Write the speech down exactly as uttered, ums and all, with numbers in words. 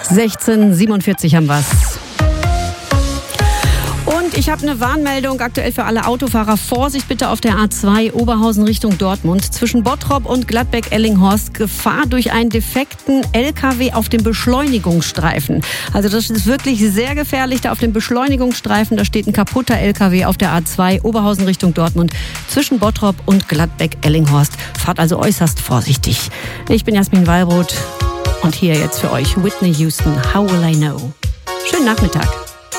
sechzehn Uhr siebenundvierzig haben wir's. Und ich habe eine Warnmeldung aktuell für alle Autofahrer. Vorsicht bitte auf der A zwei Oberhausen Richtung Dortmund. Zwischen Bottrop und Gladbeck-Ellinghorst Gefahr durch einen defekten L K W auf dem Beschleunigungsstreifen. Also das ist wirklich sehr gefährlich. Da auf dem Beschleunigungsstreifen, da steht ein kaputter L K W auf der A zwei Oberhausen Richtung Dortmund. Zwischen Bottrop und Gladbeck-Ellinghorst. Fahrt also äußerst vorsichtig. Ich bin Jasmin Wallbrot und hier jetzt für euch Whitney Houston, How Will I Know. Schönen Nachmittag.